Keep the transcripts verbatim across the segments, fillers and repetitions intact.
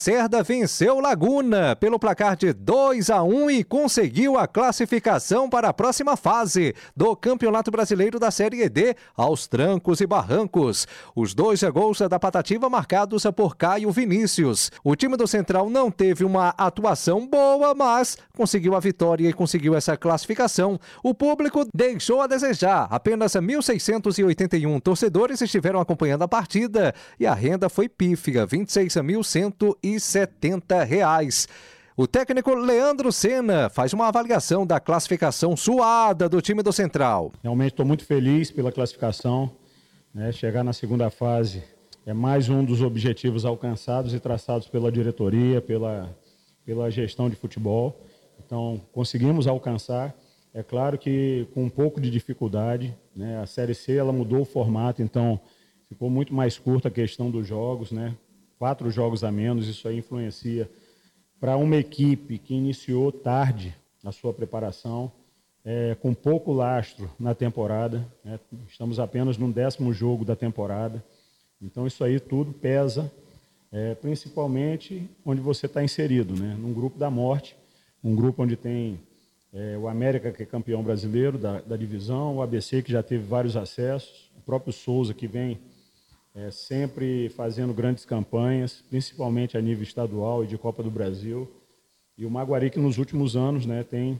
Cerda venceu Laguna pelo placar de dois a um e conseguiu a classificação para a próxima fase do Campeonato Brasileiro da Série D, aos trancos e barrancos. Os dois gols da Patativa marcados por Caio Vinícius. O time do Central não teve uma atuação boa, mas conseguiu a vitória e conseguiu essa classificação. O público deixou a desejar. Apenas mil seiscentos e oitenta e um torcedores estiveram acompanhando a partida e a renda foi pífia, vinte e seis mil cento e setenta reais. O técnico Leandro Senna faz uma avaliação da classificação suada do time do Central. Realmente estou muito feliz pela classificação, né? Chegar na segunda fase é mais um dos objetivos alcançados e traçados pela diretoria, pela, pela gestão de futebol. Então conseguimos alcançar, é claro que com um pouco de dificuldade, né? A Série C ela mudou o formato, então ficou muito mais curta a questão dos jogos, né? Quatro jogos a menos, isso aí influencia para uma equipe que iniciou tarde a sua preparação, é, com pouco lastro na temporada, né? Estamos apenas no décimo jogo da temporada, então isso aí tudo pesa, é, principalmente onde você está inserido, né? Num grupo da morte, um grupo onde tem é, o América, que é campeão brasileiro da, da divisão, o A B C, que já teve vários acessos, o próprio Souza, que vem É, sempre fazendo grandes campanhas, principalmente a nível estadual e de Copa do Brasil. E o Maguari, que nos últimos anos, né, tem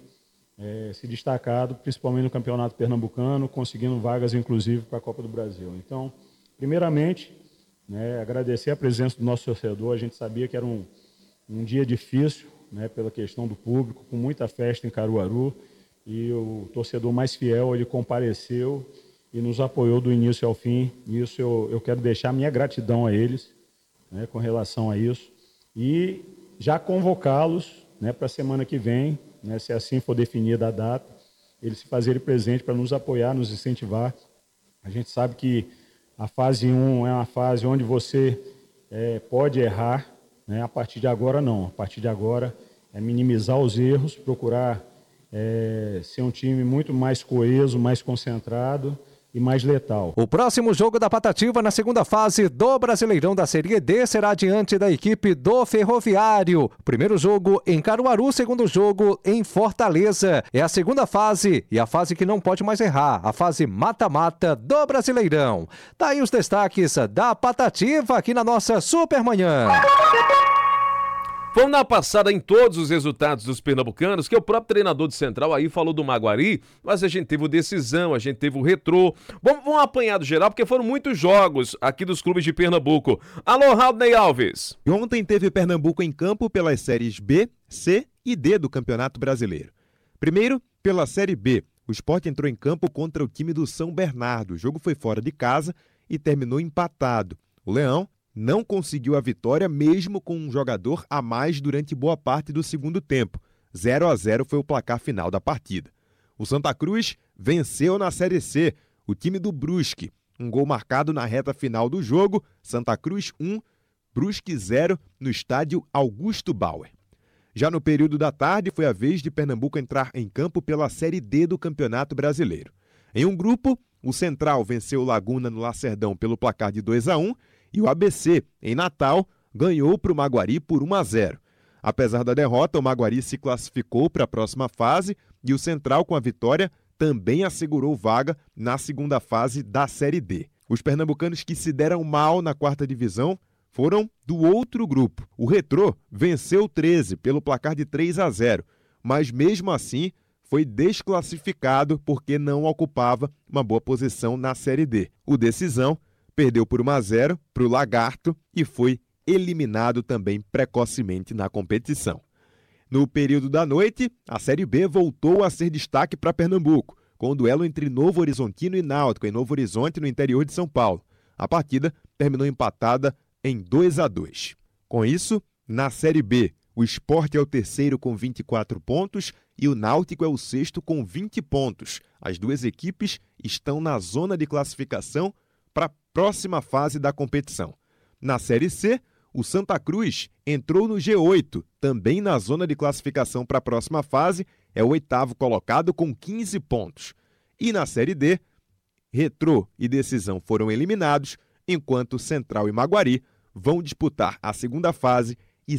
é, se destacado, principalmente no Campeonato Pernambucano, conseguindo vagas, inclusive, para a Copa do Brasil. Então, primeiramente, né, agradecer a presença do nosso torcedor. A gente sabia que era um, um dia difícil, né, pela questão do público, com muita festa em Caruaru, e o torcedor mais fiel, ele compareceu e nos apoiou do início ao fim. Isso eu, eu quero deixar minha gratidão a eles, né, com relação a isso. E já convocá-los, né, para a semana que vem, né, se assim for definida a data, eles se fazerem presente para nos apoiar, nos incentivar. A gente sabe que a fase um é uma fase onde você é, pode errar, né, a partir de agora não. A partir de agora é minimizar os erros, procurar é, ser um time muito mais coeso, mais concentrado e mais letal. O próximo jogo da Patativa na segunda fase do Brasileirão da Série D será diante da equipe do Ferroviário. Primeiro jogo em Caruaru, segundo jogo em Fortaleza. É a segunda fase e a fase que não pode mais errar, a fase mata-mata do Brasileirão. Tá aí os destaques da Patativa aqui na nossa Supermanhã. Vamos dar uma passada em todos os resultados dos pernambucanos, que o próprio treinador do Central aí falou do Maguari, mas a gente teve o Decisão, a gente teve o Retrô. Vamos, vamos apanhar do geral, porque foram muitos jogos aqui dos clubes de Pernambuco. Alô, Raudney Alves. E ontem teve Pernambuco em campo pelas séries B, C e D do Campeonato Brasileiro. Primeiro, pela Série B, o Sport entrou em campo contra o time do São Bernardo. O jogo foi fora de casa e terminou empatado. O Leão não conseguiu a vitória mesmo com um jogador a mais durante boa parte do segundo tempo. zero a zero foi o placar final da partida. O Santa Cruz venceu na Série C, o time do Brusque. Um gol marcado na reta final do jogo, Santa Cruz um, Brusque zero, no estádio Augusto Bauer. Já no período da tarde, foi a vez de Pernambuco entrar em campo pela Série D do Campeonato Brasileiro. Em um grupo, o Central venceu o Laguna no Lacerdão pelo placar de dois a um, e o A B C, em Natal, ganhou para o Maguari por um a zero. Apesar da derrota, o Maguari se classificou para a próxima fase e o Central, com a vitória, também assegurou vaga na segunda fase da Série D. Os pernambucanos que se deram mal na quarta divisão foram do outro grupo. O Retrô venceu o treze pelo placar de três a zero, mas mesmo assim foi desclassificado porque não ocupava uma boa posição na Série D. O Decisão perdeu por um a zero para o Lagarto e foi eliminado também precocemente na competição. No período da noite, a Série B voltou a ser destaque para Pernambuco, com o duelo entre Novo Horizontino e Náutico, em Novo Horizonte, no interior de São Paulo. A partida terminou empatada em dois a dois. Com isso, na Série B, o Sport é o terceiro com vinte e quatro pontos e o Náutico é o sexto com vinte pontos. As duas equipes estão na zona de classificação para a próxima fase da competição. Na Série C, o Santa Cruz entrou no G oito, também na zona de classificação para a próxima fase, é o oitavo colocado com quinze pontos. E na Série D, Retrô e Decisão foram eliminados, enquanto Central e Maguari vão disputar a segunda fase